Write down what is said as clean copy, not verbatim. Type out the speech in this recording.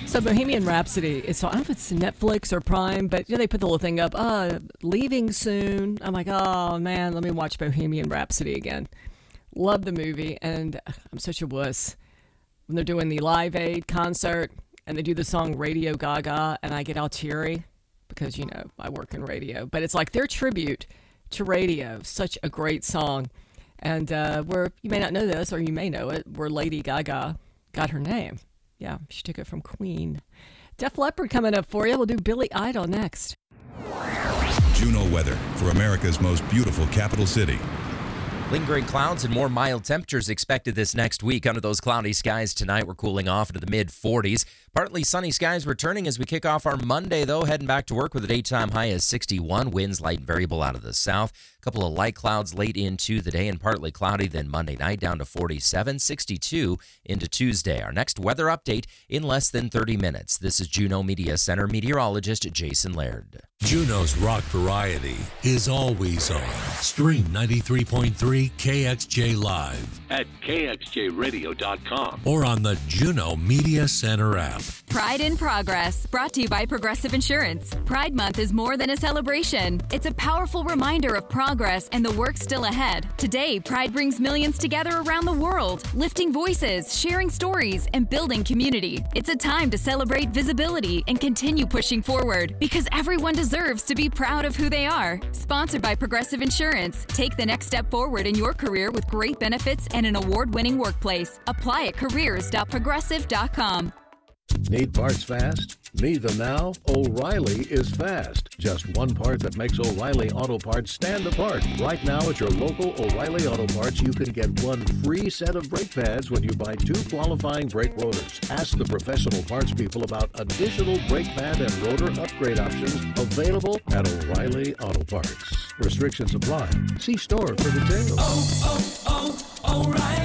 So Bohemian Rhapsody, I don't know if it's Netflix or Prime, but they put the little thing up, leaving soon. I'm like, oh man, let me watch Bohemian Rhapsody again. Love the movie, and I'm such a wuss. When they're doing the Live Aid concert, and they do the song Radio Gaga, and I get all teary, because, I work in radio. But it's like their tribute to radio, such a great song. And you may not know this, or you may know it, where Lady Gaga got her name. Yeah, she took it from Queen. Def Leppard coming up for you. We'll do Billy Idol next. Juno weather for America's most beautiful capital city. Lingering clouds and more mild temperatures expected this next week. Under those cloudy skies tonight, we're cooling off into the mid-40s. Partly sunny skies returning as we kick off our Monday, though. Heading back to work with a daytime high of 61. Winds light and variable out of the south. A couple of light clouds late into the day and partly cloudy. Then Monday night down to 47, 62 into Tuesday. Our next weather update in less than 30 minutes. This is Juneau Media Center meteorologist Jason Laird. Juneau's rock variety is always on. Stream 93.3 KXJ Live at kxjradio.com or on the Juneau Media Center app. Pride in Progress, brought to you by Progressive Insurance. Pride Month is more than a celebration. It's a powerful reminder of progress and the work still ahead. Today, Pride brings millions together around the world, lifting voices, sharing stories, and building community. It's a time to celebrate visibility and continue pushing forward, because everyone deserves to be proud of who they are. Sponsored by Progressive Insurance. Take the next step forward in your career with great benefits and an award-winning workplace. Apply at careers.progressive.com. Need parts fast? Need them now? O'Reilly is fast. Just one part that makes O'Reilly Auto Parts stand apart. Right now at your local O'Reilly Auto Parts, you can get one free set of brake pads when you buy 2 qualifying brake rotors. Ask the professional parts people about additional brake pad and rotor upgrade options available at O'Reilly Auto Parts. Restrictions apply. See store for details. O'Reilly